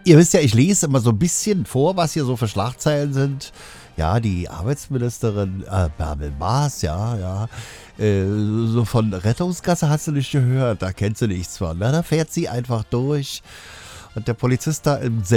Ihr wisst ja, ich lese immer so ein bisschen vor, was hier so für Schlagzeilen sind. Ja, die Arbeitsministerin Bärbel Maas, ja, ja. So von Rettungsgasse hast du nicht gehört, da kennst du nichts von. Ne? Da fährt sie einfach durch. Und der Polizist da im